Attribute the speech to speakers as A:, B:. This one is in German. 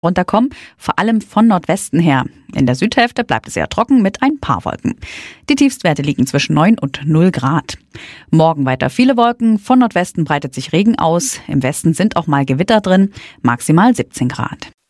A: runterkommen, vor allem von Nordwesten her. In der Südhälfte bleibt es eher trocken mit ein paar Wolken. Die Tiefstwerte liegen zwischen 9 und 0 Grad. Morgen weiter viele Wolken, von Nordwesten breitet sich Regen aus, im Westen sind auch mal Gewitter drin, maximal 17 Grad.